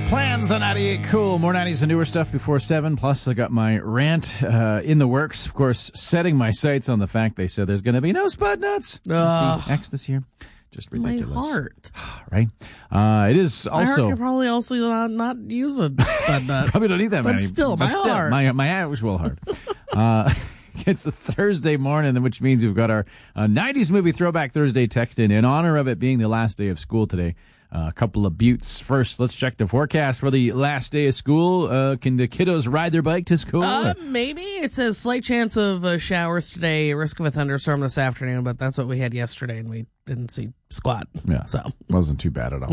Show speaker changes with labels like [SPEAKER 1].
[SPEAKER 1] Plans on 98 Cool. More 90s and newer stuff before 7. Plus, I got my rant in the works. Of course, setting my sights on the fact they said there's going to be no Spud Nuts X this year. Just ridiculous.
[SPEAKER 2] My heart.
[SPEAKER 1] Right? It is also...
[SPEAKER 2] My heart could probably also not use a Spud Nut.
[SPEAKER 1] Probably don't need that
[SPEAKER 2] but
[SPEAKER 1] many.
[SPEAKER 2] Still, my heart.
[SPEAKER 1] My actual heart. It's a Thursday morning, which means we've got our 90s movie Throwback Thursday text in honor of it being the last day of school today. A couple of buttes. First, let's check the forecast for the last day of school. Can the kiddos ride their bike to school?
[SPEAKER 2] Maybe. It says slight chance of showers today, risk of a thunderstorm this afternoon, but that's what we had yesterday, and we didn't see squat.
[SPEAKER 1] Yeah,
[SPEAKER 2] so
[SPEAKER 1] wasn't too bad at all.